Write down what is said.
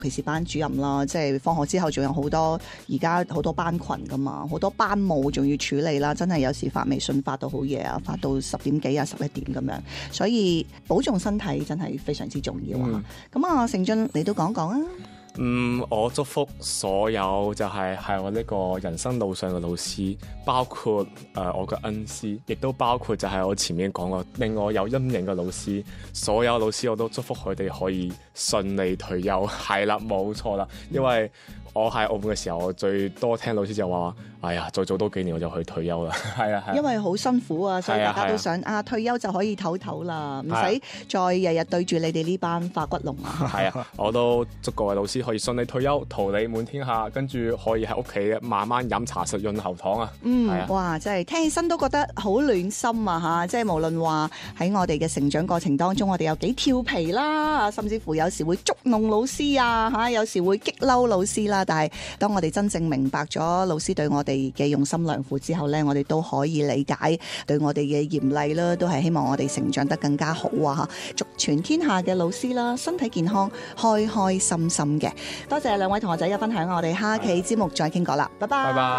其是班主任啦，即係放學之後仲有好多而家好多班群噶嘛，好多班務仲要處理啦，真係有時發微信發到好夜啊，發到10點幾啊11點咁樣，所以保重身體真係非常之重要啊！咁啊，成俊你都講講啊。 我祝福所有就係我呢個人生路上嘅老師，包括我嘅恩師，亦都包括就係我前面講過令我有陰影嘅老師，所有老師我都祝福佢哋可以順利退休。係啦，冇錯啦，因為我喺澳門嘅時候，我最多聽老師就話：哎呀，再做多幾年我就去退休啦。係啊， 因為好辛苦啊，所以大家都想退休就可以唞唞啦，唔使再日日對住你哋呢班化骨龍啊。 係啊，我都祝各位老師可以順利退休，桃李滿天下，跟住可以喺屋企慢慢飲茶食潤喉糖啊。 哇，真係聽起身都覺得好暖心啊嚇！即係無論話喺我哋嘅成長過程當中，我哋有幾調皮啦，甚至乎有時會捉弄老師啊嚇，有時會激嬲老師啦。但係當我哋真正明白咗老師對我哋嘅用心良苦之後呢，我哋都可以理解對我哋嘅嚴厲啦，都係希望我哋成長得更加好啊！祝全天下嘅老師啦，身體健康，開開心心嘅。多謝兩位同學仔嘅分享，我哋下期節目再傾過啦，拜拜。